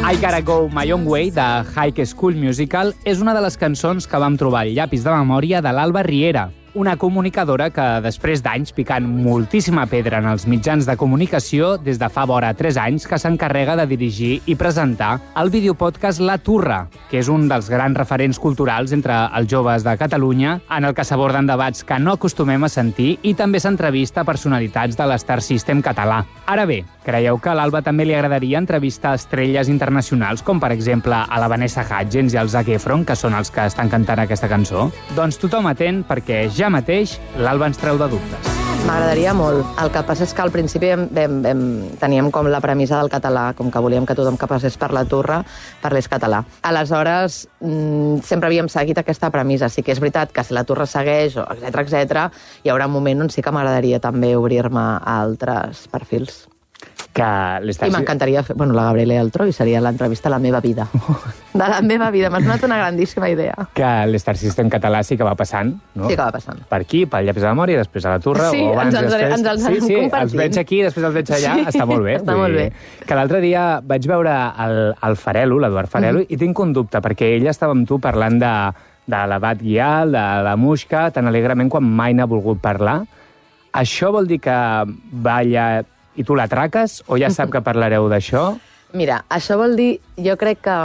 I Gotta Go My Own Way, de High School Musical, és una de les cançons que vam trobar al llapis de memòria de l'Alba Riera, una comunicadora que, després d'anys picant moltíssima pedra en els mitjans de comunicació, des de fa vora 3 anys que s'encarrega de dirigir i presentar el videopodcast La Turra, que és un dels grans referents culturals entre els joves de Catalunya, en el que s'aborden debats que no acostumem a sentir i també s'entrevista personalitats de l'Star System català. Ara bé, creieu que a l'Alba també li agradaria entrevistar estrelles internacionals, com per exemple a la Vanessa Hudgens i al Zac Efron, que són els que estan cantant aquesta cançó? Doncs tothom atent, perquè ja mateix l'Alba ens treu de dubtes. M'agradaria molt. El que passa és que al principi teníem com la premissa del català, com que volíem que tothom que passés per la Turra parlés català. Aleshores, sempre havíem seguit aquesta premissa. Sí que és veritat que si la Turra segueix, etc, hi haurà un moment on sí que m'agradaria també obrir-me a altres perfils. I m'encantaria fer... Bueno, la Gabriela Altroi seria l'entrevista a la meva vida. De la meva vida. M'ha donat una grandíssima idea. Que l'Star System català sí que va passant, no? Sí que va passant. Per aquí, pel llapis de memòria, després a la Turra, sí, o abans, després... ens els anem compartint. Els veig aquí, després els veig allà, sí, està molt bé. Està molt bé. Que l'altre dia vaig veure el Farelo, l'Eduard Farelo, i tinc un dubte, perquè ella estava amb tu parlant de l'Abat Guial, de la Muixca, tan alegrement quan mai n'ha volgut parlar. Això vol dir que va allà i tu la traques, o ja sap que parlareu d'això? Mira, això vol dir... Jo crec que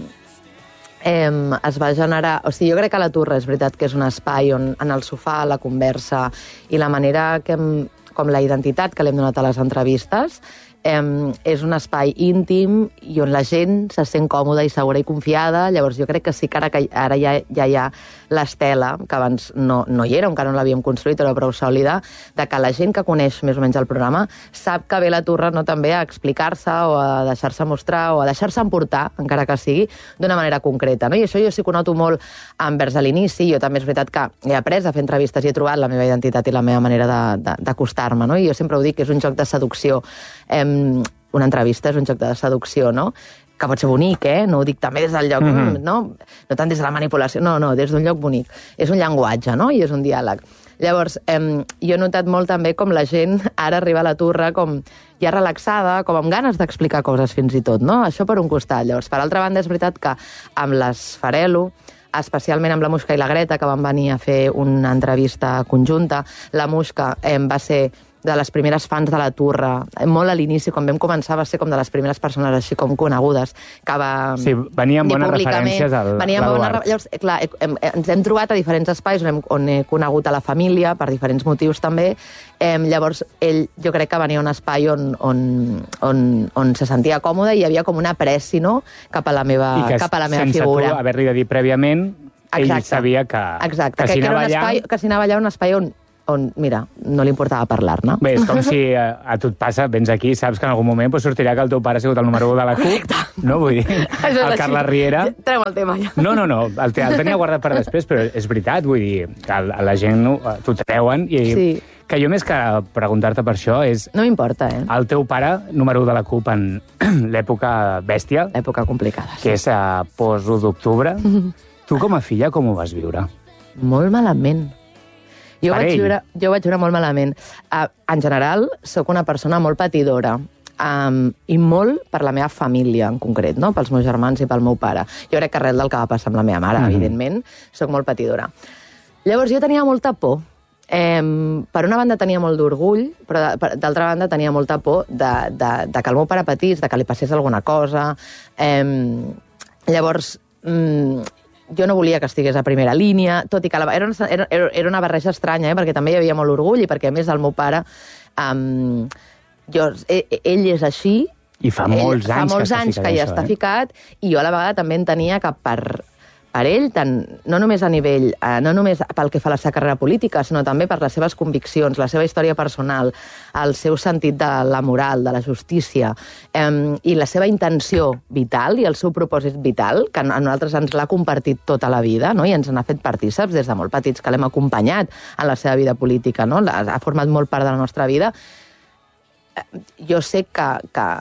es va generar... O sigui, jo crec que la Turra és veritat que és un espai on en el sofà, la conversa i la manera que com la identitat que li hem donat a les entrevistes és un espai íntim i on la gent se sent còmoda i segura i confiada. Llavors jo crec que sí que ara ja hi ha l'estela, que abans no hi era, encara no l'havíem construït, era prou sòlida, de que la gent que coneix més o menys el programa sap que ve la Turra no també a explicar-se o a deixar-se mostrar o a deixar-se emportar, encara que sigui, d'una manera concreta. No? I això jo sí que ho noto molt envers a l'inici. Jo també és veritat que he après a fer entrevistes i he trobat la meva identitat i la meva manera d'acostar-me. No? I jo sempre ho dic, que és un joc de seducció. Una entrevista és un joc de seducció, no? Que pot ser bonic, no ho dic també des del lloc, no tant des de la manipulació, no, des d'un lloc bonic. És un llenguatge, no? I és un diàleg. Llavors, jo he notat molt també com la gent ara arriba a la Turra com ja relaxada, com amb ganes d'explicar coses fins i tot, no? Això per un costat. Llavors, per altra banda, és veritat que amb les Farelo, especialment amb la Muixca i la Greta, que van venir a fer una entrevista conjunta, la Muixca va ser de les primeres fans de la Turra. Molt a l'inici, quan vam començar, va ser com de les primeres persones així com conegudes, que va... Sí, venia amb bones referències a l'Eduard. Llavors, clar, ens hem trobat a diferents espais on he conegut a la família, per diferents motius també. Llavors, ell, jo crec que venia a un espai on se sentia còmode i hi havia com una pressi, no?, cap a la meva figura. I que sense tu haver-li de dir prèviament, ell sabia que si anava allà... Que si anava allà a un espai on, mira, no li importava parlar-ne. Bé, és com si a tu et passa, vens aquí, saps que en algun moment sortirà que el teu pare ha sigut el número 1 de la CUP, no? Vull dir, el Carles Riera... Treu el tema ja. No, el tenia guardat per després, però és veritat, vull dir, que la gent t'ho treuen i... Sí. Que jo més que preguntar-te per això és... No m'importa, El teu pare, número 1 de la CUP en l'època bèstia... L'època complicada, sí. Que és post-1 d'octubre. Tu com a filla, com ho vas viure? Molt malament. Jo vaig viure molt malament. En general, sóc una persona molt patidora. I molt per la meva família, en concret, no? Pels meus germans i pel meu pare. Jo crec que res del que va passar amb la meva mare, evidentment, sóc molt patidora. Llavors jo tenia molta por. Per una banda tenia molt d'orgull, però d'altra banda tenia molta por de que el meu pare patís, de que li passés alguna cosa. Llavors... jo no volia que estigués a primera línia, tot i que era una barreja estranya, perquè també hi havia molt orgull i perquè, a més, el meu pare, ell és així... I fa molts anys que ja està ficat, i jo a la vegada també entenia que per ell, no només a nivell, no només pel que fa a la seva carrera política, sinó també per les seves conviccions, la seva història personal, el seu sentit de la moral, de la justícia, i la seva intenció vital i el seu propòsit vital, que a nosaltres ens l'ha compartit tota la vida, no? I ens n'ha fet partíceps des de molt petits, que l'hem acompanyat en la seva vida política, no? Ha format molt part de la nostra vida. Jo sé que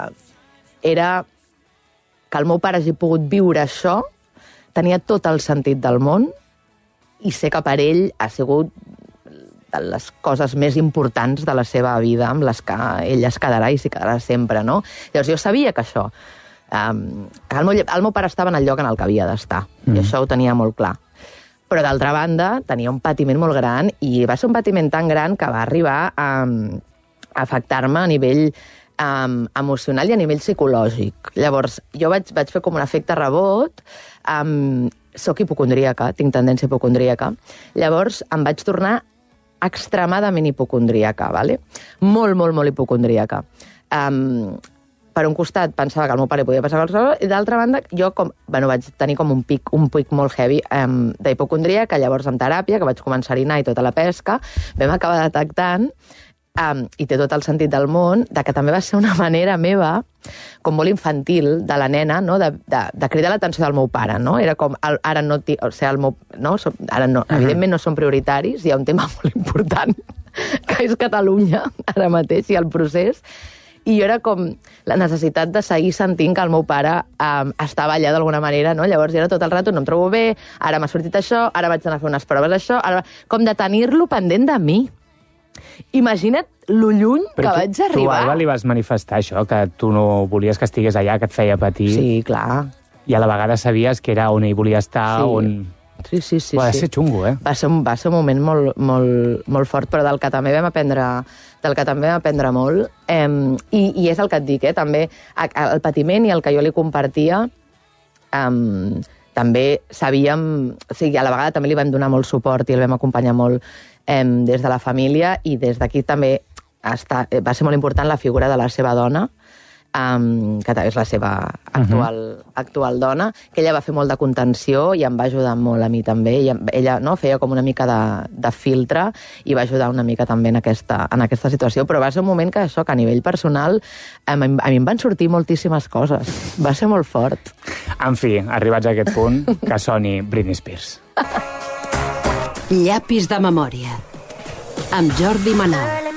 el meu pare hagi pogut viure això, tenia tot el sentit del món i sé que per ell ha sigut de les coses més importants de la seva vida amb les que ell es quedarà i s'hi quedarà sempre, no? Llavors jo sabia que això El meu pare estava en el lloc en el que havia d'estar, i això ho tenia molt clar. Però, d'altra banda, tenia un patiment molt gran, i va ser un patiment tan gran que va arribar a afectar-me a nivell emocional i a nivell psicològic. Llavors, jo vaig fer com un efecte rebot, soc hipocondríaca, tinc tendència hipocondríaca, llavors em vaig tornar extremadament hipocondríaca, ¿vale? Molt, molt, molt hipocondríaca. Per un costat pensava que al meu pare podia passar qualsevol, i d'altra banda jo vaig tenir com un pic molt heavy d'hipocondria, que llavors amb teràpia, que vaig començar a anar i tota la pesca, vam acabar detectant, i té tot el sentit del món, de que també va ser una manera meva, com molt infantil, de la nena, no? de cridar l'atenció del meu pare. No? Era com, ara no, evidentment no són prioritaris, hi ha un tema molt important, que és Catalunya, ara mateix, i el procés, i jo era com la necessitat de seguir sentint que el meu pare estava allà d'alguna manera, no? Llavors era tot el rato, no em trobo bé, ara m'ha sortit això, ara vaig anar a fer unes proves d'això, com de tenir-lo pendent de mi. Imagina't lo lluny que vaig arribar. Tu, Alba, li vas manifestar això, que tu no volies que estigués allà, que et feia patir. Sí, clar. I a la vegada sabies que era on ell volia estar, on... Sí. Va ser xungo, eh? Va ser un moment molt fort, però del que també vam aprendre molt. I és el que et dic, també el patiment i el que jo li compartia, també sabíem... O sigui, a la vegada també li vam donar molt suport i el vam acompanyar molt des de la família, i des d'aquí també va ser molt important la figura de la seva dona, que també és la seva actual dona, que ella va fer molt de contenció i em va ajudar molt a mi també. Ella feia com una mica de filtre i va ajudar una mica també en aquesta situació, però va ser un moment que a nivell personal a mi em van sortir moltíssimes coses. Va ser molt fort. En fi, arribats a aquest punt, que soni Britney Spears. Llapis de memòria, amb Jordi Manal.